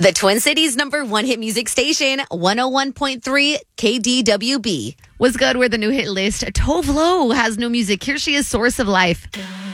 The Twin Cities #1 hit music station, 101.3 KDWB. Was good with the new hit list. Tove Lo has new music. Here she is, Source of Life.